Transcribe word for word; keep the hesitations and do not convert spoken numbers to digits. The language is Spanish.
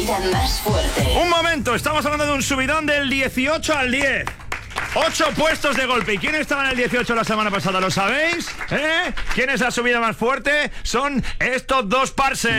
subida más fuerte. Un momento, estamos hablando de un subidón del dieciocho al diez. Ocho puestos de golpe. ¿Y quién estaba en el dieciocho la semana pasada? ¿Lo sabéis? ¿Eh? ¿Quién es la subida más fuerte? Son estos dos parses.